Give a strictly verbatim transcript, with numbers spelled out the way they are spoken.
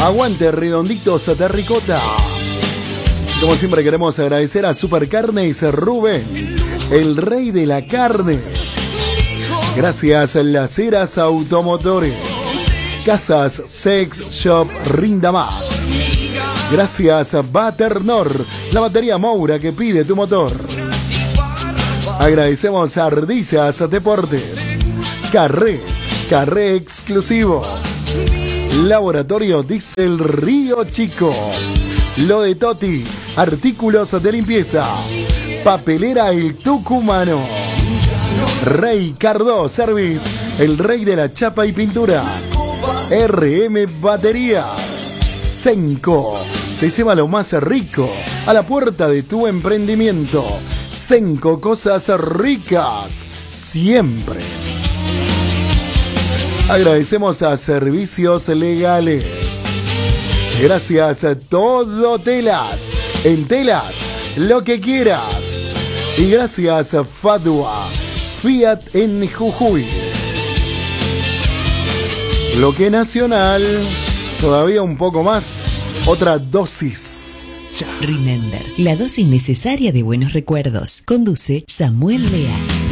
Aguante redonditos de ricota. Como siempre queremos agradecer a Supercarnes Rubén, el rey de la carne. Gracias a Las Heras Automotores. Casas Sex Shop Rinda Más. Gracias a Baternor, la batería Moura que pide tu motor. Agradecemos a Ardillas Deportes. Carré, Carré exclusivo. Laboratorio Diesel Río Chico. Lo de Toti, artículos de limpieza. Papelera El Tucumano. Rey Cardó Service, el rey de la chapa y pintura. R M Baterías. Senco, te lleva lo más rico a la puerta de tu emprendimiento. Senco, cosas ricas siempre. Agradecemos a Servicios Legales. Gracias a Todo Telas. En Telas, lo que quieras. Y gracias a Fadua, Fiat en Jujuy. Bloque Nacional, todavía un poco más. Otra dosis. Ya. Remember, la dosis necesaria de buenos recuerdos. Conduce Samuel Bea.